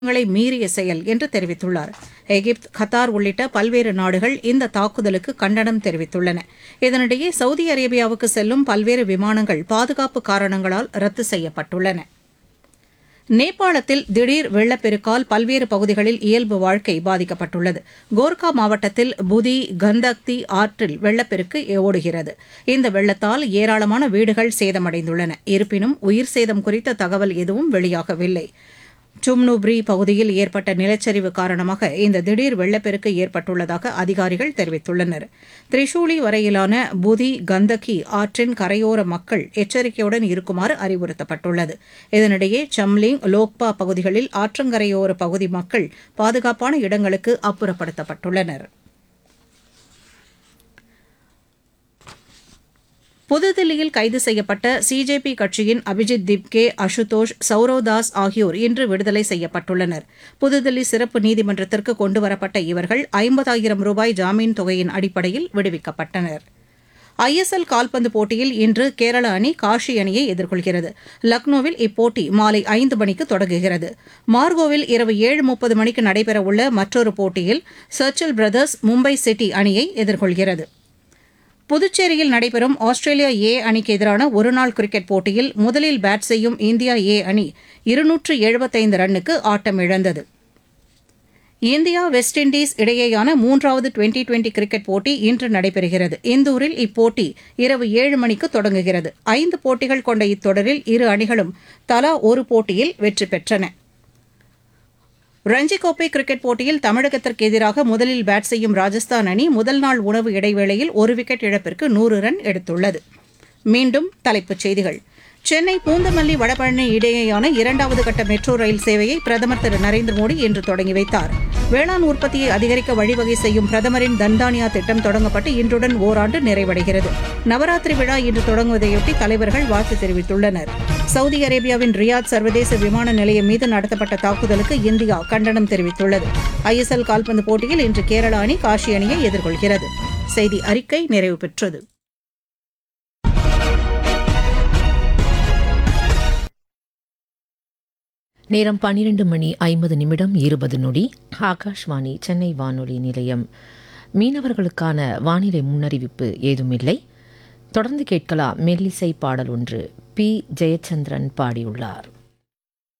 ங்களை மீறிய செயல் என்று தெரிவித்துள்ளார். எகிப்து, கத்தார் உள்ளிட்ட பல்வேறு நாடுகள் இந்த தாக்குதலுக்கு கண்டனம் தெரிவித்துள்ளன. இதனிடையே சவுதி அரேபியாவுக்கு செல்லும் பல்வேறு விமானங்கள் பாதுகாப்பு காரணங்களால் ரத்து செய்யப்பட்டுள்ளன. நேபாளத்தில் திடீர் வெள்ளப்பெருக்கால் பல்வேறு பகுதிகளில் இயல்பு வாழ்க்கை பாதிக்கப்பட்டுள்ளது. கோர்கா மாவட்டத்தில் புதி கந்தக்தி ஆற்றில் வெள்ளப்பெருக்கு ஓடுகிறது. இந்த வெள்ளத்தால் ஏராளமான வீடுகள் சேதமடைந்துள்ளன. இருப்பினும் உயிர் சேதம் குறித்த தகவல் எதுவும் வெளியாகவில்லை. சும்னுப்ரி பகுதியில் ஏற்பட்ட நிலச்சரிவு காரணமாக இந்த திடீர் வெள்ளப்பெருக்கு ஏற்பட்டுள்ளதாக அதிகாரிகள் தெரிவித்துள்ளனர். திரிசூலி வரையிலான புதி கந்தகி ஆற்றின் கரையோர மக்கள் எச்சரிக்கையுடன் இருக்குமாறு அறிவுறுத்தப்பட்டுள்ளது. இதனிடையே சம்லிங், லோக்பா பகுதிகளில் ஆற்றங்கரையோர பகுதி மக்கள் பாதுகாப்பான இடங்களுக்கு அப்புறப்படுத்தப்பட்டுள்ளனர். புதுதில்லியில் கைது செய்யப்பட்ட சிஜேபி கட்சியின் அபிஜித் திப்கே, அசுதோஷ், சௌரவ் தாஸ் ஆகியோர் இன்று விடுதலை செய்யப்பட்டுள்ளனர். புதுதில்லி சிறப்பு நீதிமன்றத்திற்கு கொண்டுவரப்பட்ட இவர்கள் 50,000 ரூபாய் ஜாமீன் தொகையின் அடிப்படையில் விடுவிக்கப்பட்டனர். ஐஎஸ்எல் கால்பந்து போட்டியில் இன்று கேரள அணி காஷி அணியை எதிர்கொள்கிறது. லக்னோவில் இப்போட்டி மாலை 5 மணிக்கு தொடங்குகிறது. மார்கோவில் இரவு 7:30 மணிக்கு நடைபெறவுள்ள மற்றொரு போட்டியில் சர்ச்சில் பிரதர்ஸ் மும்பை சிட்டி அணியை எதிர்கொள்கிறது. புதுச்சேரியில் நடைபெறும் ஆஸ்திரேலியா ஏ அணிக்கு எதிரான ஒருநாள் கிரிக்கெட் போட்டியில் முதலில் பேட் செய்யும் இந்தியா ஏ அணி 275 ரன்னுக்கு ஆட்டமிழந்தது. இந்தியா வெஸ்ட் இண்டீஸ் இடையேயான 3வது டுவெண்டி கிரிக்கெட் போட்டி இன்று நடைபெறுகிறது. இந்தூரில் இப்போட்டி இரவு 7 மணிக்கு தொடங்குகிறது. 5 போட்டிகள் கொண்ட இத்தொடரில் இரு அணிகளும் தலா ஒரு போட்டியில் வெற்றி பெற்றன. ரஞ்சி கோப்பை கிரிக்கெட் போட்டியில் தமிழகத்திற்கு எதிராக முதலில் பேட் செய்யும் ராஜஸ்தான் அணி முதல் நாள் உணவு இடைவேளையில் ஒரு விக்கெட் இழப்பிற்கு 100 ரன் எடுத்துள்ளது. மீண்டும் தலைப்புச் செய்திகள். சென்னை பூந்தமல்லி வடபழனி இடையேயான 2வது கட்ட மெட்ரோ ரயில் சேவையை பிரதமர் திரு நரேந்திர மோடி இன்று தொடங்கி வைத்தார். வேளாண் உற்பத்தியை அதிகரிக்க வழிவகை செய்யும் பிரதமரின் தன்தானியா திட்டம் தொடங்கப்பட்டு இன்றுடன் ஓராண்டு நிறைவடைகிறது. நவராத்திரி விழா இன்று தொடங்குவதையொட்டி தலைவர்கள் வாழ்த்து தெரிவித்துள்ளனர். சவுதி அரேபியாவின் ரியாத் சர்வதேச விமான நிலையம் மீது நடத்தப்பட்ட தாக்குதலுக்கு இந்தியா கண்டனம் தெரிவித்துள்ளது. ஐஎஸ்எல் கால்பந்து போட்டியில் இன்று கேரள அணி காஷி அணியை எதிர்கொள்கிறது. செய்தி அறிக்கை நிறைவு பெற்றது. நேரம் 12:50 ஆகாஷ்வாணி சென்னை வானொலி நிலையம். மீனவர்களுக்கான வானிலை முன்னறிவிப்பு ஏதுமில்லை. தொடர்ந்து கேட்கலாம் மெல்லிசை பாடல் ஒன்று. பி. ஜெயச்சந்திரன் பாடியுள்ளார்.